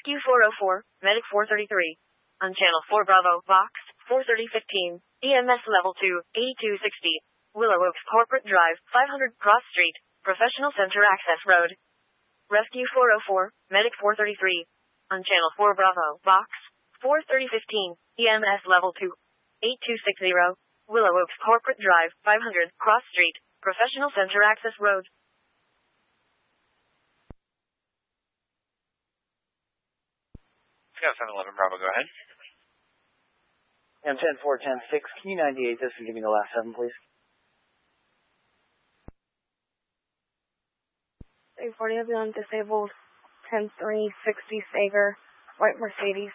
Rescue 404, Medic 433. On Channel 4 Bravo, Box 43015, EMS Level 2, 8260. Willow Oaks Corporate Drive, 500 Cross Street, Professional Center Access Road. Rescue 404, Medic 433. On Channel 4 Bravo, Box 43015, EMS Level 2, 8260. Willow Oaks Corporate Drive, 500 Cross Street, Professional Center Access Road. Scott 711 Bravo, go ahead. M10 4106, can you 98 this and give me the last 7, please? 840 on disabled, 10360 Sager, white Mercedes.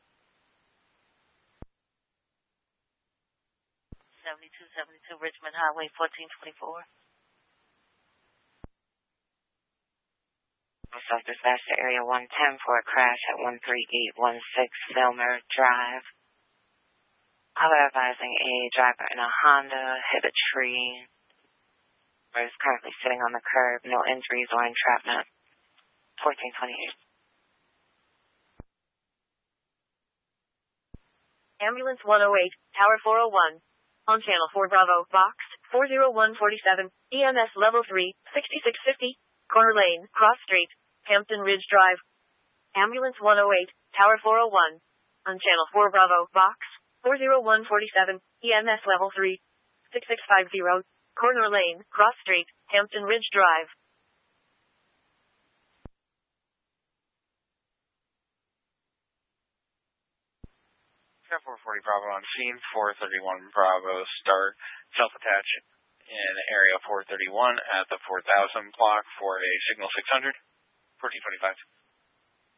7272 Richmond Highway 1424. South Dispatch to Area 110 for a crash at 13816 Filmer Drive. Other advising a driver in a Honda hit a tree. Or is currently sitting on the curb. No injuries or entrapment. 1428. Ambulance 108, Tower 401. On Channel 4 Bravo, Box 40147, EMS Level 3, 6650, Corner Lane, Cross Street, Hampton Ridge Drive. Ambulance 108, Tower 401. On Channel 4 Bravo, Box 40147, EMS Level 3, 6650, Corner Lane, Cross Street, Hampton Ridge Drive. Scott 440 Bravo on scene, 431 Bravo, start self-attach in area 431 at the 4000 block for a signal 600, 1425.